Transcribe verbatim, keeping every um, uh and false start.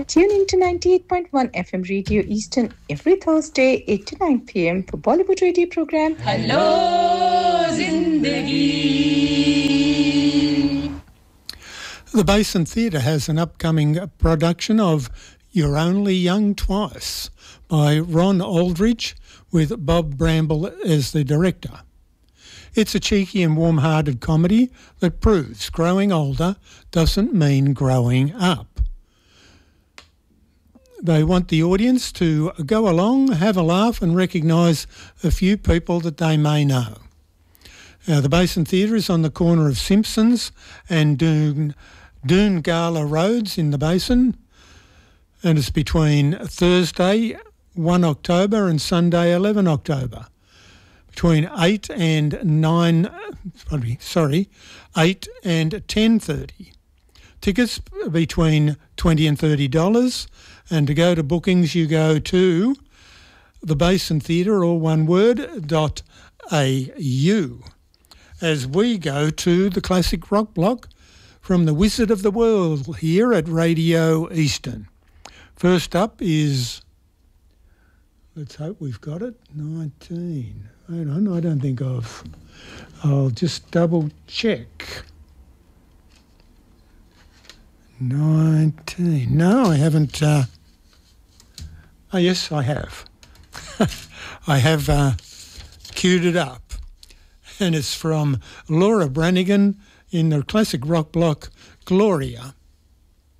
Tune in to ninety-eight point one F M Radio Eastern every Thursday, eight to nine p.m. for Bollywood radio program Hello Zindagi. The Basin Theatre has an upcoming production of You're Only Young Twice by Ron Aldridge with Bob Bramble as the director. It's a cheeky and warm-hearted comedy that proves growing older doesn't mean growing up. They want the audience to go along, have a laugh and recognise a few people that they may know. Uh, the Basin Theatre is on the corner of Simpsons and Doon, Doon Gala Roads in the Basin, and it's between Thursday first October and Sunday eleventh October, between eight and nine, sorry, eight and ten thirty. Tickets between twenty and thirty dollars, and to go to bookings you go to the Basin Theatre, all one word, dot A U. As we go to the classic rock block from the Wizard of the World here at Radio Eastern. First up is, let's hope we've got it, nineteen. Hold on, I don't think I've, I'll just double check. nineteen. No, I haven't. Uh, oh, yes, I have. I have uh, queued it up. And it's from Laura Branigan in the classic rock block, Gloria.